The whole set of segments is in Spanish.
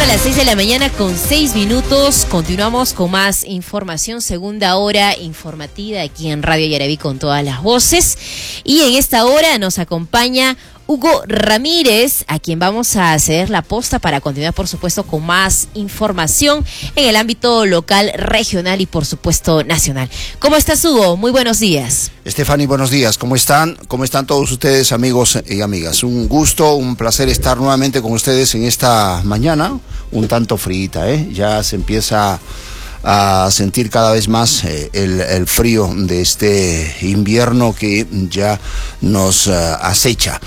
las 6 de la mañana con 6 minutos. Continuamos con más información, segunda hora informativa aquí en Radio Yaraví con todas las voces. Y en esta hora nos acompaña Hugo Ramírez, a quien vamos a ceder la posta para continuar, por supuesto, con más información en el ámbito local, regional y, por supuesto, nacional. ¿Cómo estás, Hugo? Muy buenos días. Stephanie, buenos días. ¿Cómo están? ¿Cómo están todos ustedes, amigos y amigas? Un gusto, un placer estar nuevamente con ustedes en esta mañana, un tanto frita, Ya se empieza a sentir cada vez más el frío de este invierno que ya nos acecha.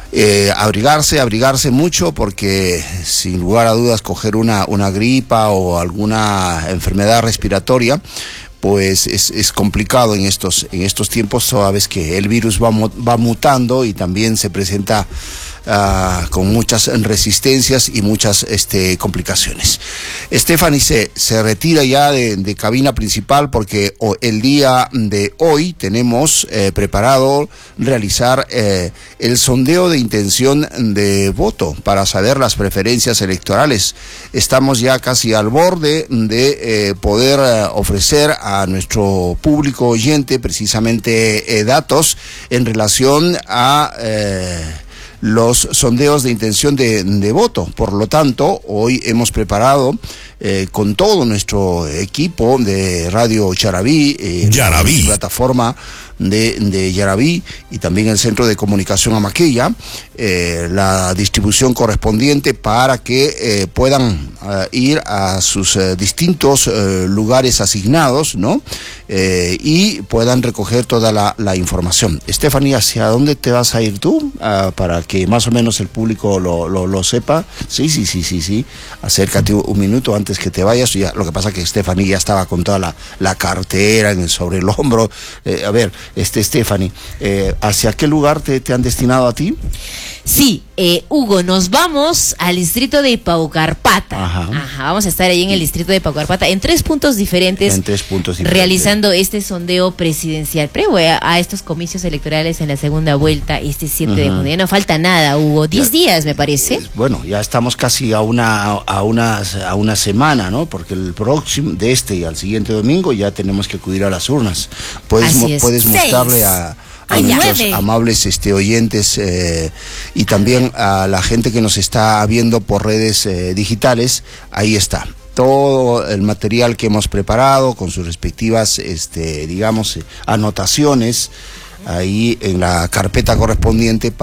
Abrigarse mucho, porque sin lugar a dudas coger una gripa o alguna enfermedad respiratoria pues es complicado en estos tiempos, toda vez que el virus va mutando y también se presenta con muchas resistencias y muchas complicaciones. Stephanie se retira ya de cabina principal, porque el día de hoy tenemos preparado realizar el sondeo de intención de voto para saber las preferencias electorales. Estamos ya casi al borde de poder ofrecer a nuestro público oyente precisamente datos en relación a los sondeos de intención de voto. Por lo tanto, hoy hemos preparado con todo nuestro equipo de Radio Yaraví, plataforma de Yaraví y también el Centro de Comunicación Amaqueya, la distribución correspondiente para que puedan ir a sus distintos lugares asignados, ¿no? Y puedan recoger toda la información. Stephanie, ¿hacia dónde te vas a ir tú? Para que más o menos el público lo sepa. Sí. Acércate un minuto antes que te vayas. Ya, lo que pasa es que Stephanie ya estaba con toda la cartera sobre el hombro. A ver, Stephanie, ¿hacia qué lugar te han destinado a ti? Sí, Hugo, nos vamos al distrito de Paucarpata. Ajá, vamos a estar ahí en el distrito de Paucarpata, en tres puntos diferentes, realizando este sondeo presidencial, previo a estos comicios electorales en la segunda vuelta, este 7 de junio. Ya no falta nada, Hugo, 10 días me parece. Bueno, ya estamos casi a una semana, ¿no? Porque el próximo, de este y al siguiente domingo, ya tenemos que acudir a las urnas. Puedes mostrarle a nuestros amables oyentes y también a la gente que nos está viendo por redes digitales. Ahí está todo el material que hemos preparado con sus respectivas anotaciones ahí en la carpeta correspondiente